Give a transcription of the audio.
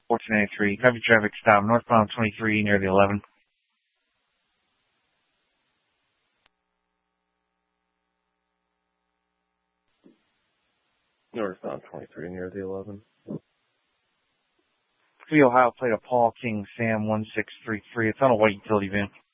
1493. Heavy traffic stop northbound 23 near the 11. Northbound 23 near the 11. The Ohio plate of Paul King Sam 1633. It's on a white utility van.